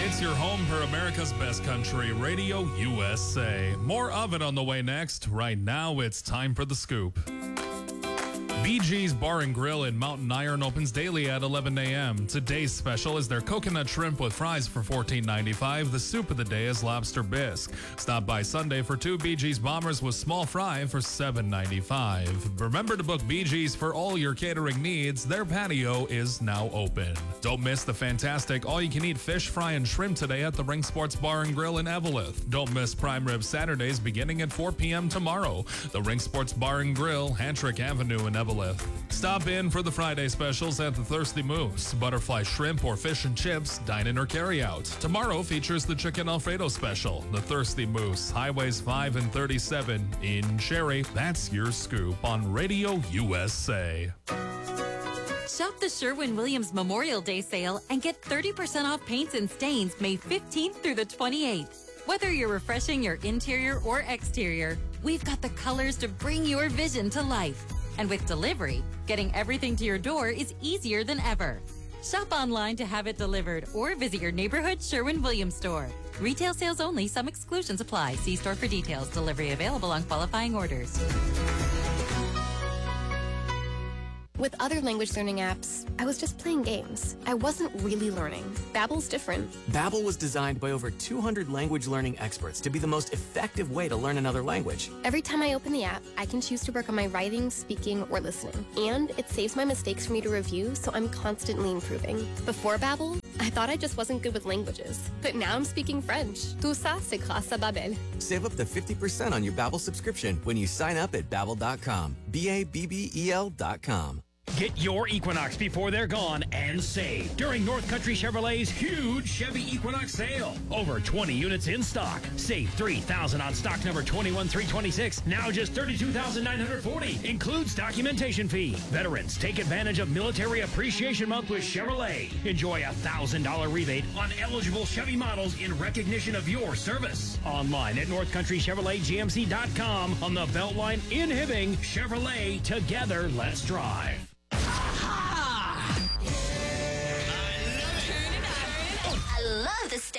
It's your home for America's best country, Radio USA. More of it on the way next. Right now, it's time for The Scoop. BG's Bar and Grill in Mountain Iron opens daily at 11 a.m. Today's special is their coconut shrimp with fries for $14.95. The soup of the day is lobster bisque. Stop by Sunday for 2 BG's Bombers with small fry for $7.95. Remember to book BG's for all your catering needs. Their patio is now open. Don't miss the fantastic all-you-can-eat fish fry and shrimp today at the Ring Sports Bar and Grill in Eveleth. Don't miss prime rib Saturdays beginning at 4 p.m. tomorrow. The Ring Sports Bar and Grill, Hantrick Avenue in Eveleth. Stop in for the Friday specials at the Thirsty Moose. Butterfly shrimp or fish and chips, dine in or carry out. Tomorrow features the Chicken Alfredo special. The Thirsty Moose, Highways 5 and 37 in Cherry. That's your scoop on Radio USA. Shop the Sherwin-Williams Memorial Day sale and get 30% off paints and stains May 15th through the 28th. Whether you're refreshing your interior or exterior, we've got the colors to bring your vision to life. And with delivery, getting everything to your door is easier than ever. Shop online to have it delivered or visit your neighborhood Sherwin-Williams store. Retail sales only. Some exclusions apply. See store for details. Delivery available on qualifying orders. With other language learning apps, I was just playing games. I wasn't really learning. Babbel's different. Babbel was designed by over 200 language learning experts to be the most effective way to learn another language. Every time I open the app, I can choose to work on my writing, speaking, or listening. And it saves my mistakes for me to review, so I'm constantly improving. Before Babbel, I thought I just wasn't good with languages. But now I'm speaking French. Tout ça, c'est grâce à Babbel. Save up to 50% on your Babbel subscription when you sign up at Babbel.com. Babbel.com. Get your Equinox before they're gone and save during North Country Chevrolet's huge Chevy Equinox sale. Over 20 units in stock. Save $3,000 on stock number 21326. Now just $32,940. Includes documentation fee. Veterans, take advantage of Military Appreciation Month with Chevrolet. Enjoy a $1,000 rebate on eligible Chevy models in recognition of your service. Online at NorthCountryChevroletGMC.com on the Beltline in Hibbing. Chevrolet, together, let's drive. I love the